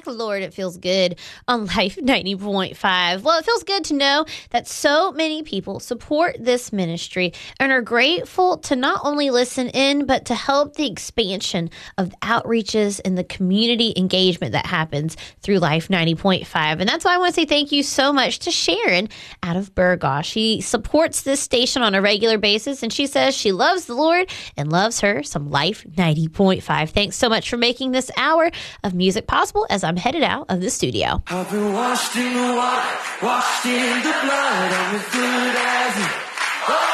Lord, it feels good on Life 90.5. Well, it feels good to know that so many people support this ministry and are grateful to not only listen in, but to help the expansion of the outreaches and the community engagement that happens through Life 90.5. And that's why I want to say thank you so much to Sharon out of Burgaw. She supports this station on a regular basis, and she says she loves the Lord and loves her some Life 90.5. Thanks so much for making this hour of music possible as I'm headed out of the studio. I've been washed in the water, washed in the blood. I'm as good as